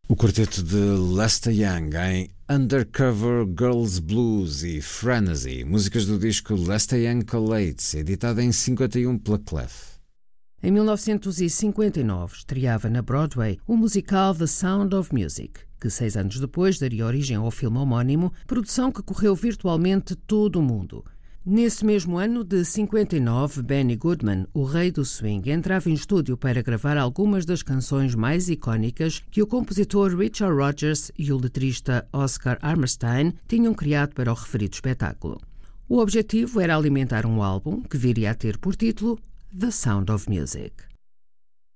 O quarteto de Lester Young em Undercover Girls Blues e Frenzy, músicas do disco Lester Young Collates, editado em 51 pela Clef. Em 1959 estreava na Broadway o musical The Sound of Music, que 6 anos depois daria origem ao filme homónimo, produção que correu virtualmente todo o mundo. Nesse mesmo ano de 59, Benny Goodman, o rei do swing, entrava em estúdio para gravar algumas das canções mais icónicas que o compositor Richard Rodgers e o letrista Oscar Hammerstein tinham criado para o referido espetáculo. O objetivo era alimentar um álbum que viria a ter por título The Sound of Music.